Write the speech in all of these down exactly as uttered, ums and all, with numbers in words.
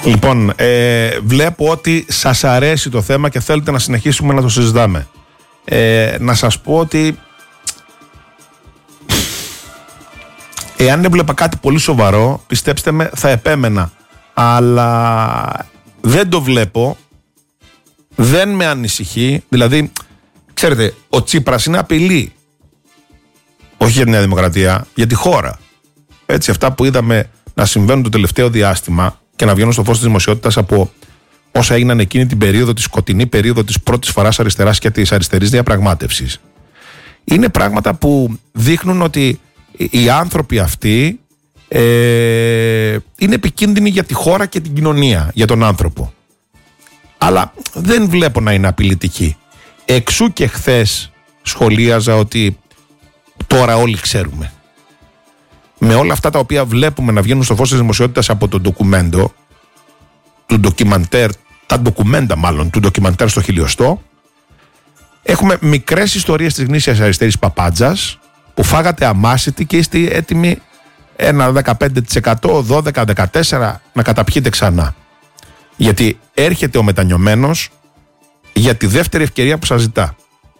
Λοιπόν, ε, βλέπω ότι σας αρέσει το θέμα και θέλετε να συνεχίσουμε να το συζητάμε. Ε, να σας πω ότι εάν έβλεπα κάτι πολύ σοβαρό, πιστέψτε με, θα επέμενα. Αλλά δεν το βλέπω, δεν με ανησυχεί. Δηλαδή, ξέρετε, ο Τσίπρας είναι απειλή. Όχι για τη Νέα Δημοκρατία, για τη χώρα. Έτσι, αυτά που είδαμε να συμβαίνουν το τελευταίο διάστημα και να βγαίνουν στο φως της δημοσιότητας από όσα έγιναν εκείνη την περίοδο, τη σκοτεινή περίοδο της πρώτης φοράς αριστεράς και της αριστερής διαπραγμάτευσης. Είναι πράγματα που δείχνουν ότι οι άνθρωποι αυτοί ε, είναι επικίνδυνοι για τη χώρα και την κοινωνία, για τον άνθρωπο. Αλλά δεν βλέπω να είναι απειλητικοί. Εξού και χθες σχολίαζα ότι τώρα όλοι ξέρουμε. Με όλα αυτά τα οποία βλέπουμε να βγαίνουν στο φως της δημοσιότητας από το ντοκουμέντο, του ντοκιμαντέρ, τα ντοκουμέντα μάλλον, του ντοκιμαντέρ στο χιλιοστό, έχουμε μικρές ιστορίες της γνήσιας αριστερής παπάντζας που φάγατε αμάσιτη και είστε έτοιμοι ένα δεκαπέντε τοις εκατό, δώδεκα με δεκατέσσερα τοις εκατό να καταπιείτε ξανά. Γιατί έρχεται ο μετανιωμένος για τη δεύτερη ευκαιρία που σας ζητά.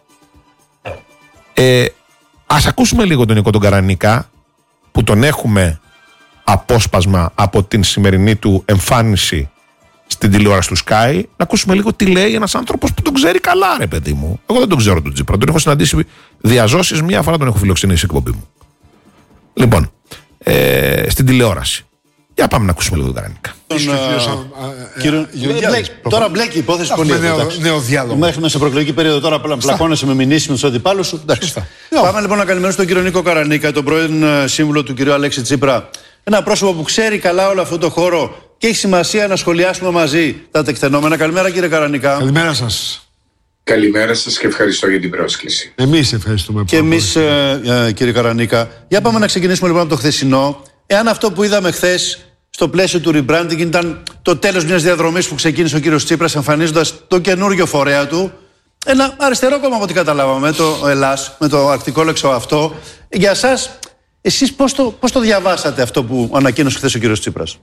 Ε, ας ακούσουμε λίγο τον Νίκο τον Καρανίκα, που τον έχουμε απόσπασμα από την σημερινή του εμφάνιση στην τηλεόραση του Sky, να ακούσουμε λίγο τι λέει ένας άνθρωπος που τον ξέρει καλά, ρε παιδί μου. Εγώ δεν τον ξέρω τον Τσίπρα. Τον έχω συναντήσει διαζώσεις, μία φορά τον έχω φιλοξενήσει στην εκπομπή μου. Λοιπόν, ε, στην τηλεόραση. Για πάμε να ακούσουμε λίγο τον Καρανίκα. Τώρα μπλέκει η υπόθεση πολύ. Νέο διάλογο. Μέχρι σε προεκλογική περίοδο τώρα πλακώνεσαι με μηνύσεις με τους αντιπάλους σου. Πάμε λοιπόν να καλημερίσουμε τον κύριο Νίκο Καρανίκα, τον πρώην σύμβουλο του κυρίου Αλέξη Τσίπρα. Ένα πρόσωπο που ξέρει καλά όλο αυτό το χώρο και έχει σημασία να σχολιάσουμε μαζί τα τεκτενόμενα. Καλημέρα, κύριε Καρανίκα. Καλημέρα σας. Καλημέρα σας και ευχαριστώ για την πρόσκληση. Εμείς ευχαριστούμε. Και εμείς, ε, ε, κύριε Καρανίκα. Για πάμε να ξεκινήσουμε λοιπόν από το χθεσινό. Εάν αυτό που είδαμε χθες στο πλαίσιο του rebranding ήταν το τέλος μιας διαδρομής που ξεκίνησε ο κύριος Τσίπρας εμφανίζοντας το καινούριο φορέα του, ένα αριστερό κόμμα από ό,τι καταλάβαμε, το ΕΛΑΣ, με το αρκτικό λέξο αυτό. Για εσάς, εσείς πώς το, πώς το διαβάσατε αυτό που ανακοίνωσε χθες ο κύριος Τσίπρας?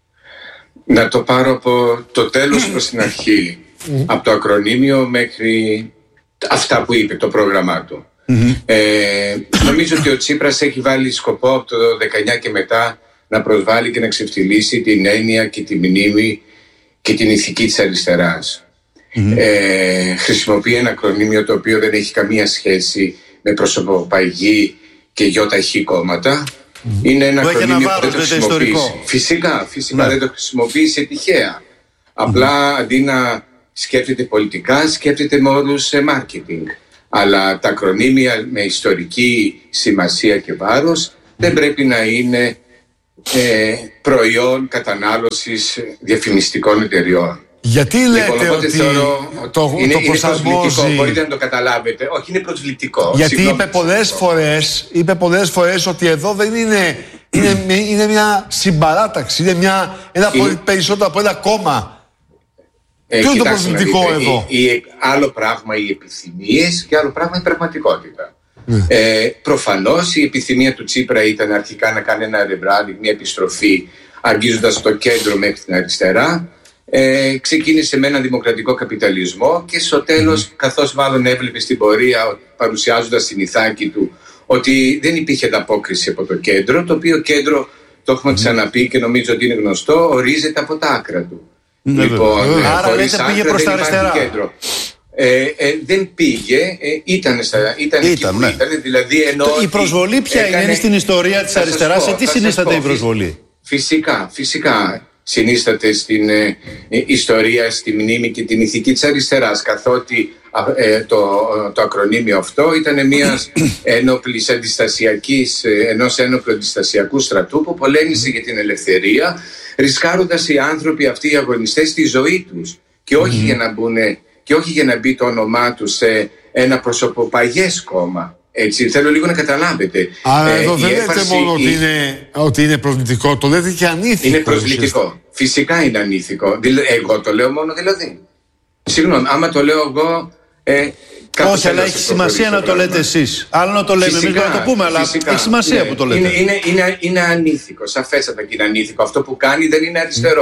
Να το πάρω από το τέλος προς την αρχή, από το ακρονίμιο μέχρι αυτά που είπε, το πρόγραμμά του. Mm-hmm. Ε, νομίζω ότι ο Τσίπρας έχει βάλει σκοπό από το δεκαεννιά και μετά να προσβάλλει και να ξεφτυλίσει την έννοια και τη μνήμη και την ηθική της αριστεράς. Mm-hmm. Ε, χρησιμοποιεί ένα ακρονίμιο το οποίο δεν έχει καμία σχέση με προσωποπαγή και γιοταχή κόμματα. Mm-hmm. Είναι ένα το ακρονίμιο που δεν το χρησιμοποιήσει. Φυσικά, φυσικά ναι. δεν το χρησιμοποίησε τυχαία. Απλά mm-hmm. αντί να σκέφτεται πολιτικά, σκέφτεται με όρους marketing. Αλλά τα ακρονίμια με ιστορική σημασία και βάρος δεν πρέπει να είναι ε, προϊόν κατανάλωσης διαφημιστικών εταιριών. Γιατί λέτε λοιπόν, ότι θεωρώ, το, είναι, το είναι προσαρμόζει... Μπορείτε να το καταλάβετε. Όχι, είναι προσβλητικό. Γιατί Συγγνώμη, είπε πολλές φορές, είπε πολλές φορές ότι εδώ δεν είναι... είναι, είναι μια συμπαράταξη, είναι μια, ένα είναι... πολύ περισσότερο από ένα κόμμα. Ε, Ποιο είναι το προσβλητικό εδώ? Η, η, άλλο πράγμα οι επιθυμίες και άλλο πράγμα η πραγματικότητα. Mm. Ε, προφανώς η επιθυμία του Τσίπρα ήταν αρχικά να κάνει ένα rebranding, μια επιστροφή αγγίζοντας το κέντρο μέχρι την αριστερά. Ε, ξεκίνησε με έναν δημοκρατικό καπιταλισμό και στο τέλος, mm. καθώς μάλλον έβλεπε στην πορεία παρουσιάζοντας την ηθάκη του ότι δεν υπήρχε ανταπόκριση από το κέντρο, το οποίο κέντρο, το έχουμε mm. ξαναπεί και νομίζω ότι είναι γνωστό, ορίζεται από τα άκρα του. Ναι, λοιπόν, ε, άρα λέτε πήγε προς τα αριστερά. Ε, ε, δεν πήγε, ε, ήταν, στα, ήταν, ήταν εκεί που ναι. ήταν. Δηλαδή, ενώ η προσβολή ποια έκανε... είναι στην ιστορία της αριστεράς, σε τι συνίσταται η προσβολή? Φυσικά, φυσικά συνίσταται στην ε, ε, ιστορία, στη μνήμη και την ηθική της αριστεράς, καθότι ε, το, το ακρονίμιο αυτό ήταν μιας ένοπλης αντιστασιακής, ενός ένοπλου αντιστασιακού στρατού που πολέμησε για την ελευθερία, ρισκάροντας οι άνθρωποι αυτοί οι αγωνιστές τη ζωή τους και όχι, mm. για να μπουνε, και όχι για να μπει το όνομά τους σε ένα προσωποπαγές κόμμα. Έτσι, θέλω λίγο να καταλάβετε. Άρα ε, εδώ δεν λέτε μόνο ότι, η... είναι, ότι είναι προσβλητικό, το λέτε και ανήθικο. Είναι προσβλητικό. Φυσικά είναι ανήθικο. Εγώ το λέω μόνο δηλαδή. Συγγνώμη, άμα το λέω εγώ... Ε, όχι, αλλά έχει σημασία να το λέτε εσείς. Άλλο να το λέμε εμείς να το πούμε, αλλά φυσικά, έχει σημασία ναι, που το λέτε. Είναι, είναι, είναι, είναι ανήθικο, σαφέστατα και είναι ανήθικο. Αυτό που κάνει δεν είναι αριστερό.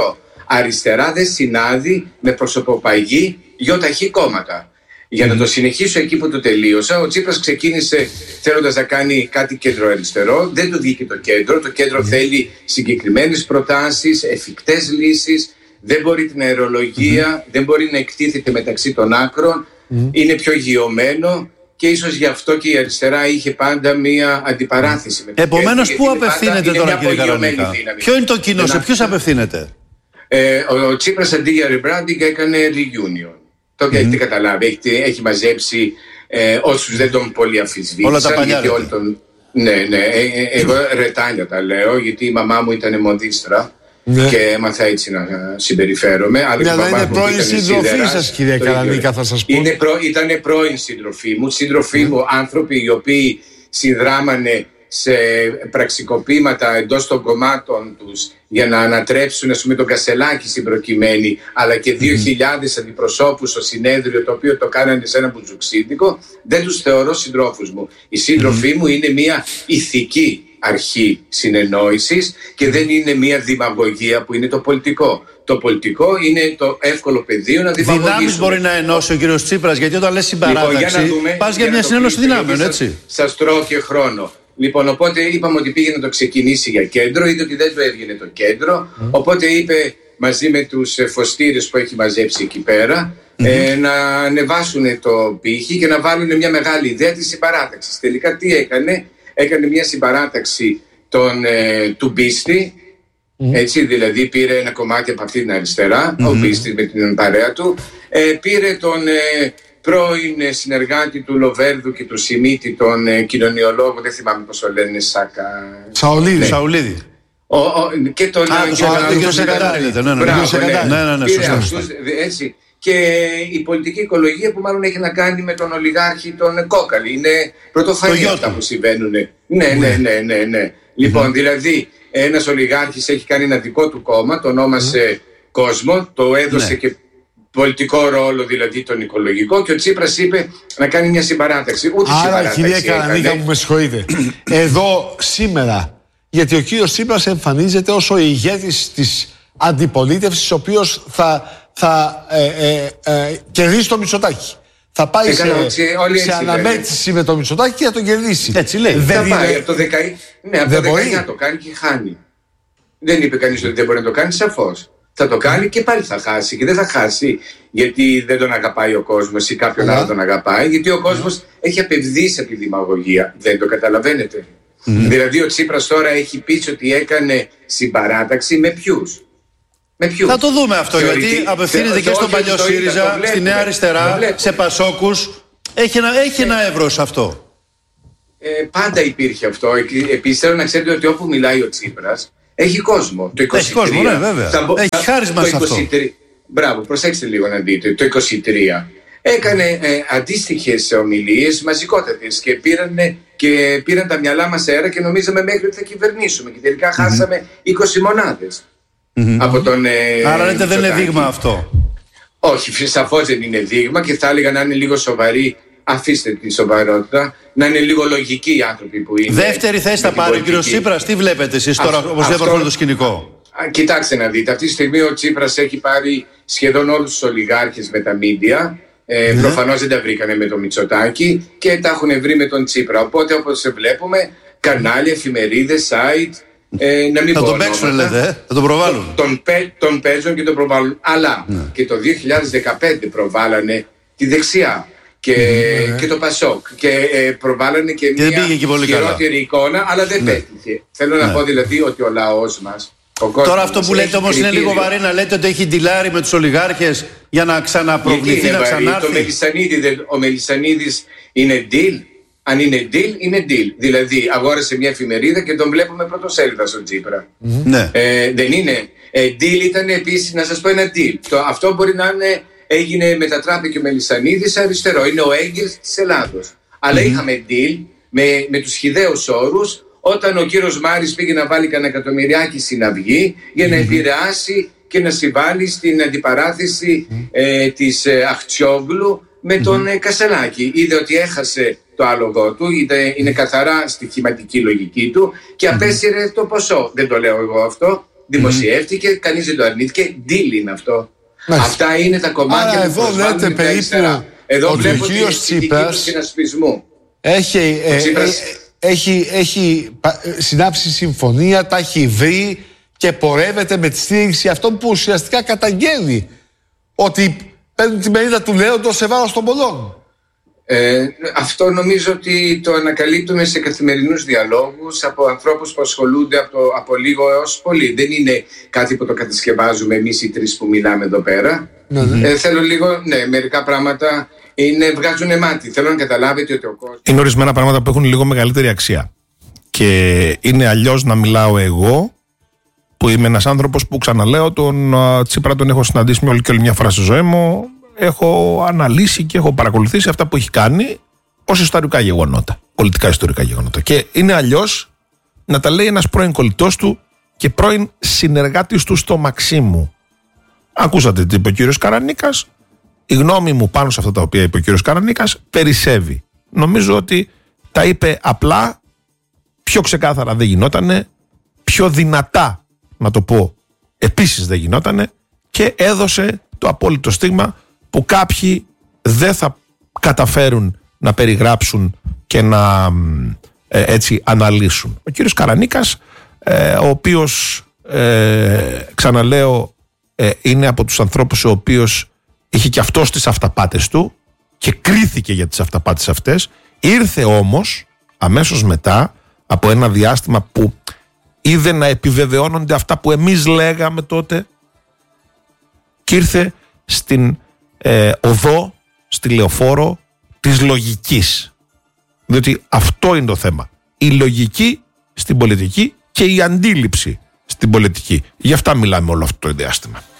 αριστερά δεν συνάδει με προσωποπαγή γιοταχή κόμματα. Για να το συνεχίσω εκεί που το τελείωσα, ο Τσίπρας ξεκίνησε θέλοντας να κάνει κάτι κέντρο-αριστερό. Δεν του βγήκε το κέντρο. Το κέντρο mm. θέλει συγκεκριμένες προτάσεις, εφικτές λύσεις. Δεν μπορεί την αερολογία, mm. δεν μπορεί να εκτίθεται μεταξύ των άκρων. Mm. Είναι πιο γειωμένο και ίσως γι' αυτό και η αριστερά είχε πάντα μία αντιπαράθεση. Mm. Επομένως, πού απευθύνεται τώρα, κύριε Καρανίκα? Ποιο είναι το κοινό, σε ποιους απευθύνεται? Ε, ο, ο Τσίπρας αντί για rebranding έκανε reunion. Το mm. έχετε καταλάβει, έχει, έχει μαζέψει ε, όσους δεν τον πολύ αφισβήτησαν. Όλα τα παλιά. Τον... Ναι, ναι, ε, ε, εγώ ρετάλια τα λέω, γιατί η μαμά μου ήταν μοδίστρα ναι. και έμαθα έτσι να συμπεριφέρομαι. Αλλά ναι, είναι πρώην σύντροφή σας, κύριε Καρανίκα, θα σας πω. Προ, ήταν πρώην σύντροφή μου, σύντροφή mm. μου άνθρωποι οι οποίοι συνδράμανε σε πραξικοπήματα εντός των κομμάτων τους για να ανατρέψουν, ας πούμε, τον Κασελάκη στην προκειμένη, αλλά και δύο χιλιάδες αντιπροσώπους στο συνέδριο, το οποίο το κάνανε σε ένα μπουζουξίδικο. Δεν τους θεωρώ συντρόφους μου. Η σύντροφή μου είναι μια ηθική αρχή συνεννόησης και δεν είναι μια δημαγωγία που είναι το πολιτικό. Το πολιτικό είναι το εύκολο πεδίο να δημαγωγήσουμε. Δυνάμεις μπορεί να ενώσει ο κύριος Τσίπρας, γιατί όταν λες συμπαράταξη, λοιπόν, πας για, για μια συνένωση δυνάμεων, έτσι. Σας τρώω και χρόνο. Λοιπόν, οπότε είπαμε ότι πήγε να το ξεκινήσει για κέντρο, είδε ότι δεν του έβγαινε το κέντρο, mm. οπότε είπε μαζί με τους φωστήρες που έχει μαζέψει εκεί πέρα mm-hmm. ε, να ανεβάσουν το πύχη και να βάλουν μια μεγάλη ιδέα της συμπαράταξης. Τελικά τι έκανε? Έκανε μια συμπαράταξη τον, ε, του Μπίστη, mm. έτσι, δηλαδή πήρε ένα κομμάτι από αυτή την αριστερά, mm-hmm. ο Μπίστης με την παρέα του, ε, πήρε τον... Ε, πρώην συνεργάτη του Λοβέρδου και του Σιμίτη, τον ε, κοινωνιολόγο, δεν θυμάμαι πώς το λένε, Σάκα... Σαολίδη. Ναι. Σαολίδη. Ο, ο, και τον... Α, το Σαολίδη. Ναι, ναι, ναι, πήρε αυτούς, έτσι. Και η πολιτική οικολογία που μάλλον έχει να κάνει με τον ολιγάρχη τον Κόκαλη. Είναι πρωτοφανή αυτά που συμβαίνουν. Ναι, ναι, ναι, ναι, ναι. Λοιπόν, δηλαδή, ένας ολιγάρχης έχει κάνει ένα δικό του κόμμα, το ονόμασε Κόσμο, το έδωσε και πολιτικό ρόλο, δηλαδή τον οικολογικό, και ο Τσίπρας είπε να κάνει μια συμπαράταξη. Ούτε Άρα, συμπαράταξη. Άρα, κυρία Καρανίκα, μου με συγχωρείτε. Εδώ σήμερα, γιατί ο κύριος Τσίπρας εμφανίζεται ως ο ηγέτης της αντιπολίτευσης, ο οποίος θα, θα ε, ε, ε, κερδίσει το Μητσοτάκη. Θα πάει σε, σε αναμέτρηση με το Μητσοτάκη και θα τον κερδίσει. Έτσι λέει. Δεν θα πάει από το δεκαεννιά, ναι, από το δεκαεννιά το κάνει και χάνει. Δεν είπε κανείς ότι δεν μπορεί να το κάνει, σαφώς. Θα το κάνει και πάλι θα χάσει. Και δεν θα χάσει γιατί δεν τον αγαπάει ο κόσμος ή κάποιον άλλο τον αγαπάει, γιατί ο κόσμος έχει απευδίσει από τη δημαγωγία. Δεν το καταλαβαίνετε? Mm. Δηλαδή ο Τσίπρας τώρα έχει πει ότι έκανε συμπαράταξη με ποιους? Με ποιους? Θα το δούμε αυτό, Θεωρητή... γιατί απευθύνεται και στον παλιό ΣΥΡΙΖΑ, στη Νέα Αριστερά, σε Πασόκους. Έχει ένα, έχει ένα εύρος αυτό. Ε, πάντα υπήρχε αυτό. Επίσης θέλω να ξέρετε ότι όπου μιλάει ο Τσίπρας έχει κόσμο. Το είκοσι τρία, έχει κόσμο, ναι, βέβαια. Θα, έχει χάρισμα σε αυτό. Μπράβο, προσέξτε λίγο να δείτε. Το είκοσι τρία έκανε ε, αντίστοιχες ομιλίες μαζικότατες και πήραν, και πήραν τα μυαλά μας αέρα και νομίζαμε μέχρι ότι θα κυβερνήσουμε. Και τελικά mm-hmm. χάσαμε είκοσι μονάδες. Mm-hmm. Από τον, ε, Άρα λέτε δεν είναι δείγμα αυτό? Όχι, σαφώς δεν είναι δείγμα, και θα έλεγα να είναι λίγο σοβαρή. Αφήστε τη σοβαρότητα, να είναι λίγο λογικοί οι άνθρωποι που είναι. Δεύτερη θέση θα πάρει ο κύριος Τσίπρας. Τι βλέπετε εσείς τώρα, όπως διαβάζετε το σκηνικό? Α, κοιτάξτε να δείτε. Αυτή τη στιγμή ο Τσίπρας έχει πάρει σχεδόν όλους τους ολιγάρχες με τα μίντια. Ε, ναι. Προφανώς δεν τα βρήκανε με τον Μητσοτάκη και τα έχουν βρει με τον Τσίπρα. Οπότε, όπως βλέπουμε, κανάλια, εφημερίδες, site. Ε, να μην θα τον παίξουν, λέτε, ε? Θα τον προβάλλουν. Τον, τον, τον παίζουν και τον προβάλλουν. Αλλά ναι. και το δύο χιλιάδες δεκαπέντε προβάλλανε τη δεξιά. Και, mm, και το Πασόκ. Και ε, προβάλλανε και, και μια χειρότερη εικόνα, αλλά δεν ναι. πέτυχε. Θέλω να ναι. πω δηλαδή ότι ο λαός μας. Τώρα αυτό που λέτε όμως είναι λίγο βαρύ, να λέτε ότι έχει ντυλάρει με τους ολιγάρχες για να ξαναπροβληθεί, να ξανάρθει. Ο Μελισσανίδης είναι deal. Αν είναι deal, είναι deal. Δηλαδή αγόρασε μια εφημερίδα και τον βλέπουμε πρωτοσέλιδα στον Τσίπρα. Mm, ναι. ε, δεν είναι. Ε, deal ήταν επίσης, να σας πω ένα deal. Το, αυτό μπορεί να είναι. Έγινε, μετατράπηκε ο Μελισσανίδης αριστερό. Είναι ο Έγγελς της Ελλάδος. Αλλά mm-hmm. είχαμε deal με, με τους χυδαίους όρους, όταν ο κύριος Μάρης πήγε να βάλει κανένα εκατομμυριάκι στην Αυγή για να mm-hmm. επηρεάσει και να συμβάλλει στην αντιπαράθεση mm-hmm. ε, της ε, Αχτσιόγλου με τον mm-hmm. ε, Κασελάκη. Είδε ότι έχασε το άλογο του, είδε, είναι καθαρά στοιχηματική λογική του και mm-hmm. απέσυρε το ποσό. Δεν το λέω εγώ αυτό. δημοσιεύτηκε, mm. κανείς δεν το αρνήθηκε. Deal είναι αυτό. Μες. Αυτά είναι τα κομμάτια Άρα που εδώ προσβάλλουν λέτε την αριστερά. Εδώ ότι βλέπω ο κύριος την δική του συνασπισμού. Έχει, ε, Τσίπρας... ε, έχει, έχει συνάψει συμφωνία, τα έχει βρει και πορεύεται με τη στήριξη αυτών που ουσιαστικά καταγγέλει ότι παίρνουν τη μερίδα του λέοντος σε βάρος των πολλών. Ε, αυτό νομίζω ότι το ανακαλύπτουμε σε καθημερινούς διαλόγους από ανθρώπους που ασχολούνται από, το, από λίγο έως πολύ. Δεν είναι κάτι που το κατασκευάζουμε εμείς οι τρεις που μιλάμε εδώ πέρα. Ναι, ναι. Ε, θέλω λίγο, ναι, μερικά πράγματα είναι, βγάζουν μάτι. Θέλω να καταλάβετε ότι ο κόσμος... Είναι ορισμένα πράγματα που έχουν λίγο μεγαλύτερη αξία. Και είναι αλλιώς να μιλάω εγώ, που είμαι ένας άνθρωπος που, ξαναλέω, τον uh, Τσίπρα τον έχω συναντήσει με όλη και όλη μια φορά στη ζωή μου. Έχω αναλύσει και έχω παρακολουθήσει αυτά που έχει κάνει ως ιστορικά γεγονότα, πολιτικά ιστορικά γεγονότα. Και είναι αλλιώς να τα λέει ένας πρώην κολλητός του και πρώην συνεργάτης του στο Μαξίμου. Ακούσατε τι είπε ο κύριος Καρανίκας. Η γνώμη μου πάνω σε αυτά τα οποία είπε ο κύριος Καρανίκας περισσεύει. Νομίζω ότι τα είπε απλά, πιο ξεκάθαρα δεν γινότανε, πιο δυνατά να το πω επίσης δεν γινότανε και έδωσε το απόλυτο στίγμα που κάποιοι δεν θα καταφέρουν να περιγράψουν και να ε, έτσι αναλύσουν. Ο κύριος Καρανίκας, ε, ο οποίος ε, ξαναλέω ε, είναι από τους ανθρώπους ο οποίος είχε και αυτός τις αυταπάτες του και κρίθηκε για τις αυταπάτες αυτές, ήρθε όμως αμέσως μετά από ένα διάστημα που είδε να επιβεβαιώνονται αυτά που εμείς λέγαμε τότε και ήρθε στην ε, οδό, στη λεωφόρο της λογικής. Διότι αυτό είναι το θέμα. Η λογική στην πολιτική και η αντίληψη στην πολιτική. Γι' αυτά μιλάμε όλο αυτό το διάστημα.